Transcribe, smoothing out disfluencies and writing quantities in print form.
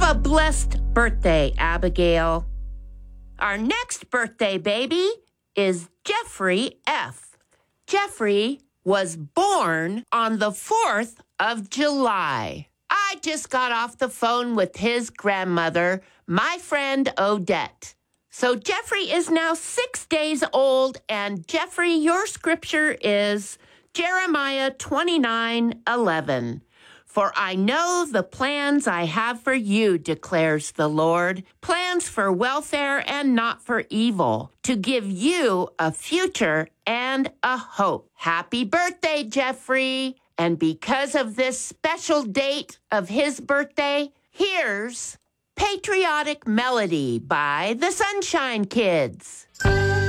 a blessed birthday, Abigail. Our next birthday baby is Jeffrey F. Jeffrey was born on the 4th of July. I just got off the phone with his grandmother, my friend Odette. So Jeffrey is now 6 days old, and Jeffrey, your scripture is Jeremiah 29:11. For I know the plans I have for you, declares the Lord, plans for welfare and not for evil, to give you a future and a hope. Happy birthday, Jeffrey. And because of this special date of his birthday, here's Patriotic Melody by the Sunshine Kids.